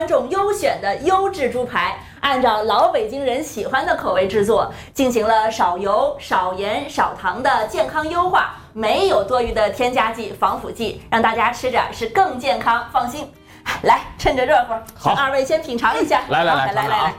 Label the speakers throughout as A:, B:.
A: 种优选的优质猪排，按照老北京人喜欢的口味制作，进行了少油、少盐、少糖的健康优化，没有多余的添加剂、防腐剂，让大家吃着是更健康、放心。来，趁着热乎，请二位先品尝一下。来。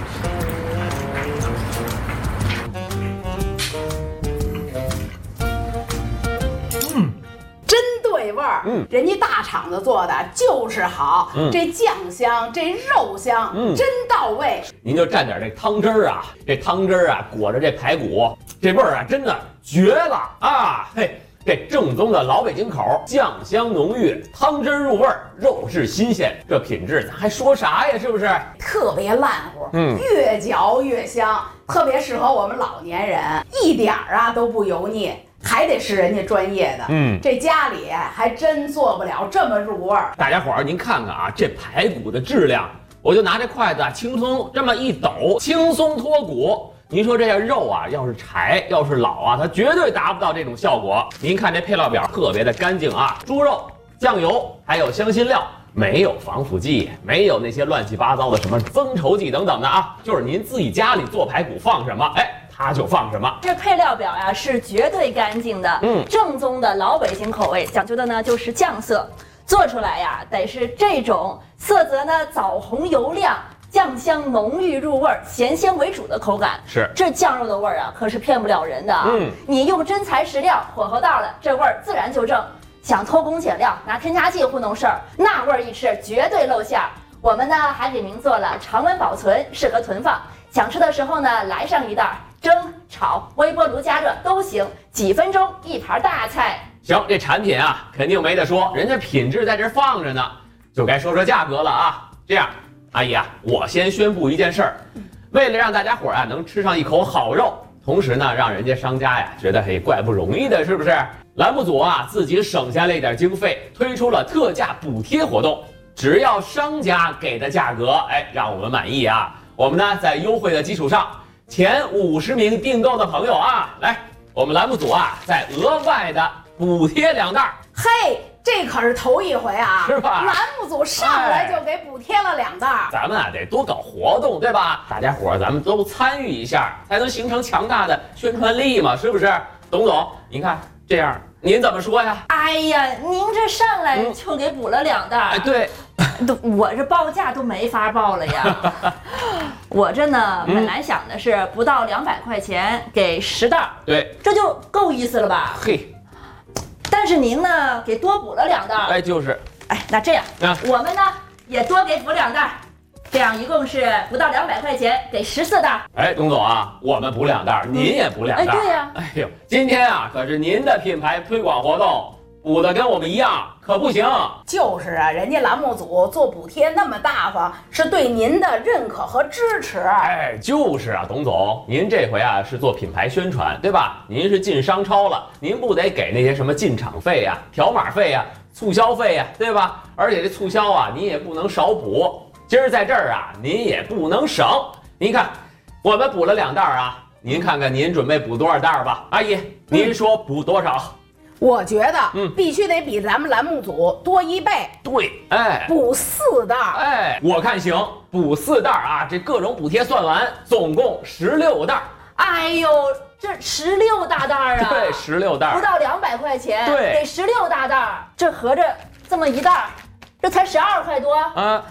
B: 对味儿，人家大厂子做的就是好，这酱香，这肉香，真到位。
C: 您就蘸点这汤汁儿啊，这汤汁儿啊裹着这排骨，这味儿啊真的绝了啊！嘿，这正宗的老北京口，酱香浓郁，汤汁入味儿，肉质新鲜，这品质咱还说啥呀？是不是？
B: 特别烂乎，越嚼越香，特别适合我们老年人，一点儿啊都不油腻。还得是人家专业的，这家里还真做不了这么入味儿。
C: 大家伙儿，您看看啊，这排骨的质量，我就拿这筷子啊，轻松这么一抖，轻松脱骨。您说这些肉啊，要是柴，要是老啊，它绝对达不到这种效果。您看这配料表特别的干净啊，猪肉、酱油还有香辛料，没有防腐剂，没有那些乱七八糟的什么增稠剂等等的啊，就是您自己家里做排骨放什么，它就放什么。
A: 这配料表呀是绝对干净的，正宗的老北京口味，讲究的呢就是酱色，做出来呀得是这种色泽呢枣红油亮，酱香浓郁入味，咸鲜为主的口感。
C: 是
A: 这酱肉的味儿啊，可是骗不了人的啊。你用真材实料，火候到了，这味儿自然就正。想偷工减料，拿添加剂糊弄事儿，那味儿一吃绝对露馅儿。我们呢还给您做了常温保存，适合囤放。想吃的时候呢，来上一袋，蒸、炒、微波炉加热都行，几分钟一盘大菜。
C: 行，这产品啊肯定没得说，人家品质在这放着呢，就该说说价格了啊。这样，阿姨啊，我先宣布一件事儿，为了让大家伙儿啊能吃上一口好肉，同时呢让人家商家呀觉得嘿怪不容易的，是不是？栏目组啊自己省下了一点经费，推出了特价补贴活动，只要商家给的价格，让我们满意啊，我们呢在优惠的基础上，前50名订购的朋友啊，来，我们栏目组啊再额外的补贴2袋。
B: 嘿，这可是头一回啊，
C: 是吧？
B: 栏目组上来就给补贴了2袋。
C: 咱们啊得多搞活动，对吧？大家伙儿咱们都参与一下，才能形成强大的宣传力嘛，是不是？董总，您看这样，您怎么说呀？
A: 哎呀，您这上来就给补了2袋。
C: 对。
A: 我这报价都没法报了呀！我这呢，本来想的是不到200块钱给10袋，
C: 对，
A: 这就够意思了吧？
C: 嘿，
A: 但是您呢，给多补了2袋，
C: 就是，
A: 那这样，我们呢也多给补2袋，这样一共是不到200块钱，给14袋。
C: 董总啊，我们补2袋，您也补2袋。
A: 对呀。
C: 哎呦，今天啊可是您的品牌推广活动。补的跟我们一样可不行。
B: 就是啊，人家栏目组做补贴那么大方，是对您的认可和支持。
C: 就是啊，董总，您这回啊是做品牌宣传，对吧？您是进商超了，您不得给那些什么进场费呀、条码费呀、促销费呀，对吧？而且这促销啊，您也不能少补。今儿在这儿啊，您也不能省。您看，我们补了2袋啊，您看看您准备补多少袋吧？阿姨，您说补多少？
B: 我觉得必须得比咱们栏目组多1倍。
C: 对，
B: 补4袋。
C: 我看行，补4袋啊，这各种补贴算完，总共16袋。
A: 哎呦，这16大袋啊！
C: 对，16袋，
A: 不到200块钱，
C: 对，
A: 给16大袋，这合着这么一袋，这才12块多啊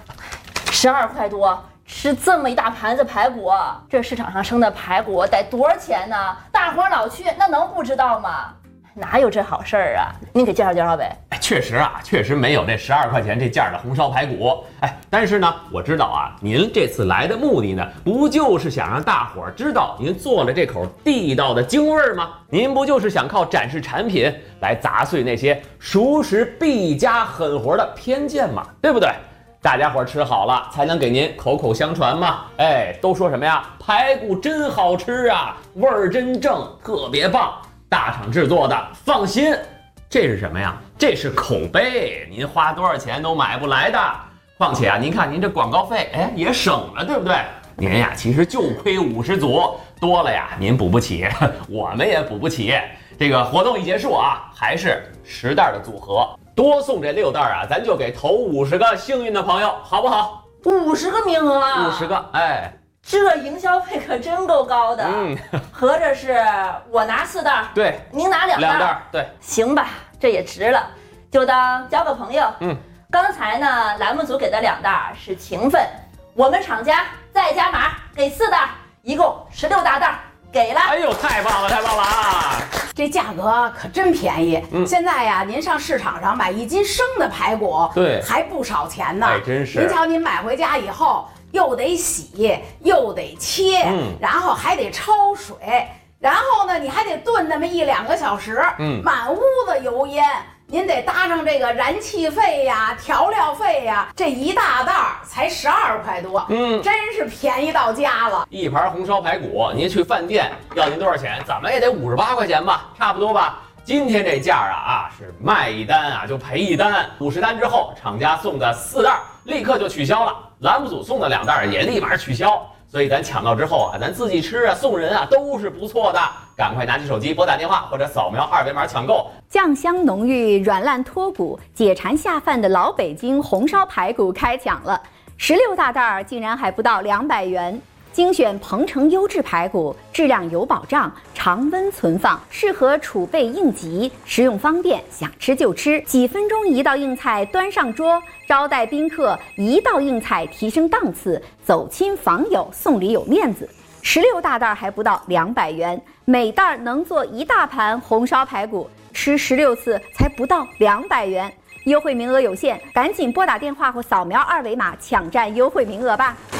A: ！12块多，吃这么一大盘子排骨，这市场上生的排骨得多少钱呢？大伙老去，那能不知道吗？哪有这好事儿啊？您给介绍介绍呗。
C: 确实啊，确实没有这12块钱这价的红烧排骨。但是呢，我知道啊，您这次来的目的呢，不就是想让大伙儿知道您做了这口地道的京味儿吗？您不就是想靠展示产品来砸碎那些熟食必加狠活的偏见吗？对不对？大家伙儿吃好了，才能给您口口相传嘛。都说什么呀？排骨真好吃啊，味儿真正，特别棒。大厂制作的，放心。这是什么呀？这是口碑，您花多少钱都买不来的。况且啊，您看您这广告费，也省了，对不对？您呀，其实就亏50组，多了呀，您补不起，我们也补不起。这个活动一结束啊，还是10袋的组合，多送这6袋啊，咱就给头50个幸运的朋友，好不好？
A: 50个名额啊
C: ，50个，哎，
A: 这营销费可真够高的。合着是我拿4袋，
C: 对，
A: 您拿2袋，
C: 对，
A: 行吧，这也值了，就当交个朋友。刚才呢，栏目组给的2袋是情分，我们厂家再加码给4袋，一共16大袋。给了，
C: 哎呦，太棒了，太棒了啊！
B: 这价格可真便宜。现在呀，您上市场上买1斤生的排骨，
C: 对，
B: 还不少钱呢。
C: 哎，真是。
B: 您瞧，您买回家以后，又得洗，又得切，然后还得焯水，然后呢，你还得炖那么1、2个小时，满屋子油烟。您得搭上这个燃气费呀、调料费呀，这1大袋才12块多，真是便宜到家了。
C: 一盘红烧排骨，您去饭店要您多少钱？怎么也得58块钱吧，差不多吧。今天这价是卖1单啊就赔1单，50单之后，厂家送的4袋立刻就取消了，栏目组送的2袋也立马取消。所以咱抢到之后咱自己吃送人都是不错的。赶快拿起手机拨打电话或者扫描2维码抢购。
D: 酱香浓郁、软烂脱骨、解馋下饭的老北京红烧排骨开抢了，16大袋竟然还不到200元。精选鹏城优质排骨，质量有保障，常温存放，适合储备应急，食用方便，想吃就吃，几分钟1道硬菜端上桌，招待宾客1道硬菜提升档次，走亲访友送礼有面子。16大袋还不到200元，每袋能做1大盘红烧排骨，吃16次才不到200元。优惠名额有限，赶紧拨打电话或扫描2维码抢占优惠名额吧。